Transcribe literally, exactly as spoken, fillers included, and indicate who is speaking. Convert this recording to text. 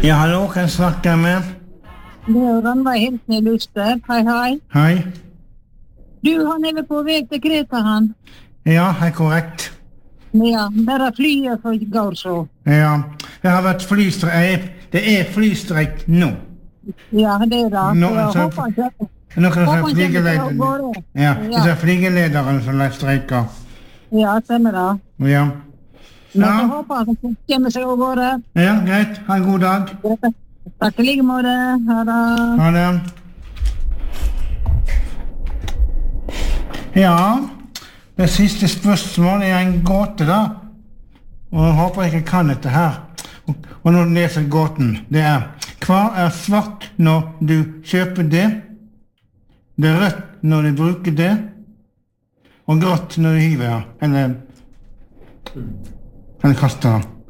Speaker 1: Ja, hallo, kan jeg snakke med?
Speaker 2: Det er Rannveig Hilsen i Luster. Hei, hei.
Speaker 1: Hei.
Speaker 2: Du, han er vel på vei til Kreta, han?
Speaker 1: Ja, det er korrekt.
Speaker 2: Ja, der er flyet for i går, så.
Speaker 1: Ja, det har vært flystreik. Det er flystreik nå.
Speaker 2: Ja, det er det.
Speaker 1: Nå,
Speaker 2: Jeg
Speaker 1: så-
Speaker 2: håper ikke.
Speaker 1: Nå kan
Speaker 2: Håper
Speaker 1: jeg
Speaker 2: ikke det
Speaker 1: flygelederen.
Speaker 2: går over.
Speaker 1: Ja,
Speaker 2: Ja.
Speaker 1: det er flygelederen som streiker.
Speaker 2: Ja, stemmer det.
Speaker 1: Ja.
Speaker 2: Men jeg
Speaker 1: Ja,
Speaker 2: håper at det kommer seg av gårde.
Speaker 1: ja, greit. Ha en god dag.
Speaker 2: Takk i like måte. Ha det.
Speaker 1: Ha det. Ja, det siste spørsmål er en gåte da. Og jeg håper jeg ikke kan dette her. Og, og nå leser jeg gåten. Det er, hva er svart når du kjøper det? Det er rødt når du bruker det. Og grått når du hiver, eller, eller kaster.